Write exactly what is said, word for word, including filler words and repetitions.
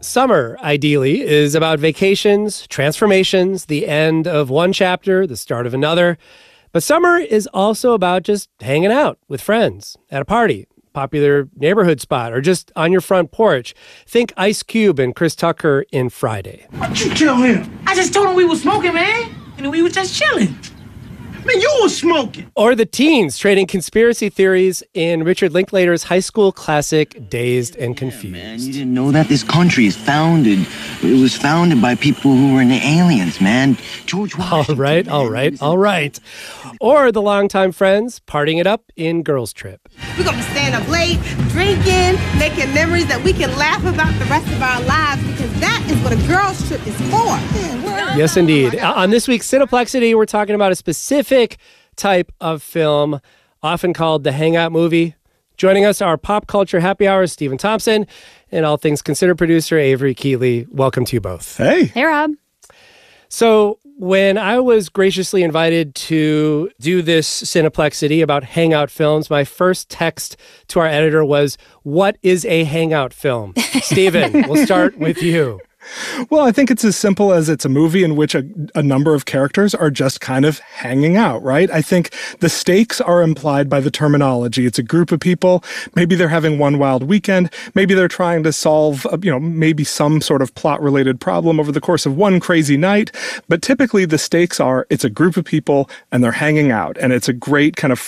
Summer, ideally, is about vacations, transformations, the end of one chapter, the start of another. But summer is also about just hanging out with friends at a party, popular neighborhood spot, or just on your front porch. Think Ice Cube and Chris Tucker in Friday. What'd you tell him? I just told him we were smoking, man. And we were just chilling. Man, you were smoking. Or the teens trading conspiracy theories in Richard Linklater's high school classic, Dazed and Confused. Yeah, man, you didn't know that this country is founded. It was founded by people who were in the aliens, man. George Washington. All right, man, all right, all right. Or the longtime friends partying it up in Girls Trip. We're going to be staying up late, drinking, making memories that we can laugh about the rest of our lives, because that is what a girls' trip is for. Yes, indeed. On this week's Cineplexity, we're talking about a specific type of film, often called the hangout movie. Joining us are Pop Culture Happy Hour, Stephen Thompson, and All Things Considered producer Avery Keeley. Welcome to you both. Hey. Hey, Rob. So when I was graciously invited to do this Cineplexity about hangout films, my first text to our editor was, "What is a hangout film?" Stephen, we'll start with you. Well, I think it's as simple as it's a movie in which a, a number of characters are just kind of hanging out, right? I think the stakes are implied by the terminology. It's a group of people. Maybe they're having one wild weekend. Maybe they're trying to solve, you know, maybe some sort of plot-related problem over the course of one crazy night. But typically the stakes are it's a group of people and they're hanging out. And it's a great kind of